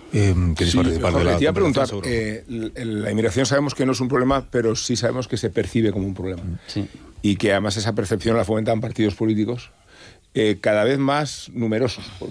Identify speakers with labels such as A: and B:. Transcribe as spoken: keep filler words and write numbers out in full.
A: Eh, ¿Queréis
B: Sí,
A: participar de la
B: te iba a preguntar,
A: seguro?
B: eh, la inmigración sabemos que no es un problema, pero sí sabemos que se percibe como un problema.
C: Sí.
B: Y que además esa percepción la fomentan partidos políticos eh, cada vez más numerosos.